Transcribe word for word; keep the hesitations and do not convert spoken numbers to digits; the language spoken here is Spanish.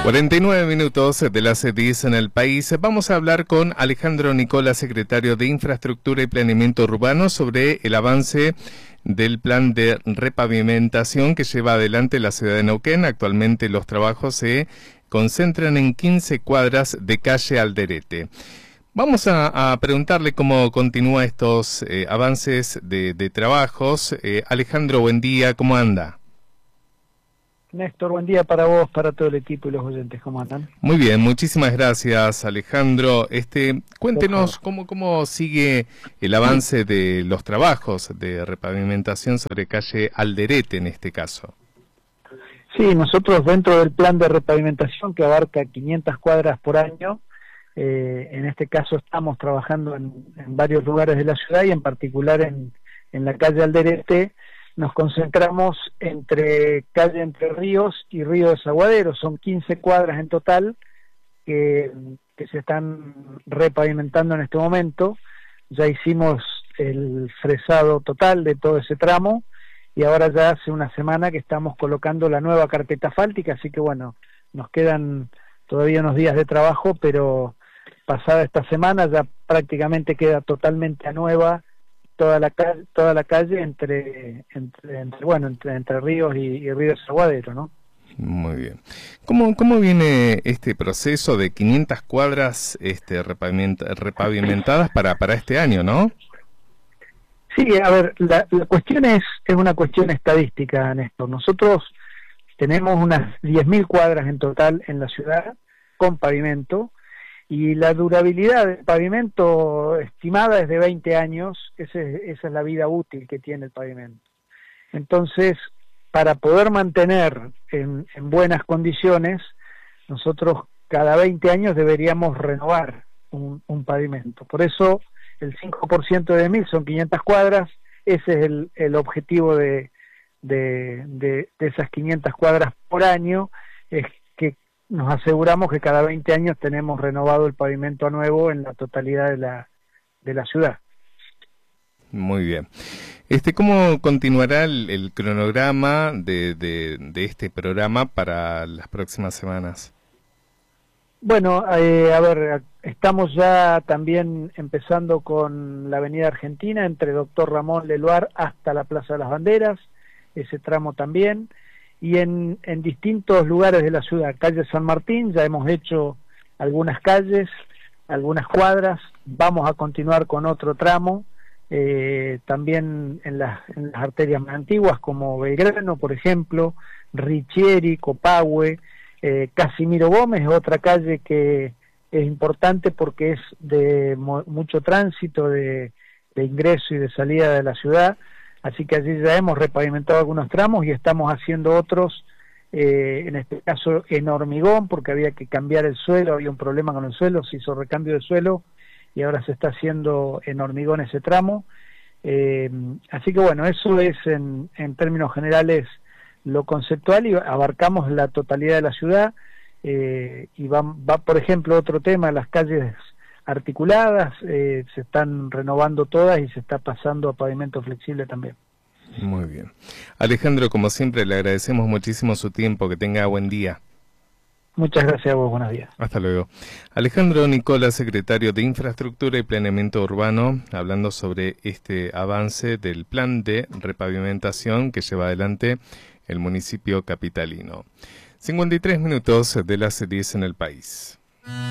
cuarenta y nueve minutos de las diez en el país. Vamos a hablar con Alejandro Nicola, secretario de Infraestructura y Planeamiento Urbano, sobre el avance del plan de repavimentación que lleva adelante la ciudad de Neuquén. Actualmente los trabajos se concentran en quince cuadras de calle Alderete. Vamos a, a preguntarle cómo continúa estos eh, avances de, de trabajos. Eh, Alejandro, buen día, ¿cómo anda? Néstor, buen día para vos, para todo el equipo y los oyentes, ¿cómo andan? Muy bien, muchísimas gracias, Alejandro. Este, cuéntenos cómo, cómo sigue el avance de los trabajos de repavimentación sobre calle Alderete en este caso. Sí, nosotros dentro del plan de repavimentación que abarca quinientas cuadras por año, eh, en este caso estamos trabajando en, en varios lugares de la ciudad y en particular en, en la calle Alderete. Nos concentramos entre calle Entre Ríos y Río Desaguadero, son quince cuadras en total que, que se están repavimentando en este momento. Ya hicimos el fresado total de todo ese tramo y ahora ya hace una semana que estamos colocando la nueva carpeta asfáltica, así que bueno, nos quedan todavía unos días de trabajo, pero pasada esta semana ya prácticamente queda totalmente a nueva toda la calle, toda la calle entre, entre, entre bueno, entre, entre Ríos y, y Río Desaguadero, ¿no? Muy bien. ¿Cómo, cómo viene este proceso de quinientas cuadras este, repaviment, repavimentadas para, para este año, no? Sí, a ver, la, la cuestión es, es una cuestión estadística, Néstor. Nosotros tenemos unas diez mil cuadras en total en la ciudad con pavimento, y la durabilidad del pavimento estimada es de veinte años, ese, esa es la vida útil que tiene el pavimento. Entonces, para poder mantener en, en buenas condiciones, nosotros cada veinte años deberíamos renovar un, un pavimento. Por eso, el cinco por ciento de mil son quinientas cuadras, ese es el, el objetivo de, de, de, de esas quinientas cuadras por año, es que nos aseguramos que cada veinte años tenemos renovado el pavimento a nuevo en la totalidad de la, de la ciudad. Muy bien. Este, ¿cómo continuará el, el cronograma de, de, de este programa para las próximas semanas? Bueno, eh, a ver, estamos ya también empezando con la Avenida Argentina, entre Doctor Ramón Leluar hasta la Plaza de las Banderas, ese tramo también. Y en, en distintos lugares de la ciudad, calle San Martín, ya hemos hecho algunas calles, algunas cuadras, vamos a continuar con otro tramo, eh, también en las, en las arterias más antiguas como Belgrano, por ejemplo, Richieri, Copahue, eh, Casimiro Gómez, otra calle que es importante porque es de mo mucho tránsito de, de ingreso y de salida de la ciudad. Así que allí ya hemos repavimentado algunos tramos y estamos haciendo otros, eh, en este caso en hormigón, porque había que cambiar el suelo, había un problema con el suelo, se hizo recambio de suelo y ahora se está haciendo en hormigón ese tramo. Eh, así que bueno, eso es en, en términos generales lo conceptual y abarcamos la totalidad de la ciudad. Eh, y va, va, por ejemplo, otro tema, las calles articuladas, eh, se están renovando todas y se está pasando a pavimento flexible también. Muy bien. Alejandro, como siempre, le agradecemos muchísimo su tiempo, que tenga buen día. Muchas gracias a vos, buenos días. Hasta luego. Alejandro Nicola, secretario de Infraestructura y Planeamiento Urbano, hablando sobre este avance del plan de repavimentación que lleva adelante el municipio capitalino. cincuenta y tres minutos de las diez en el país.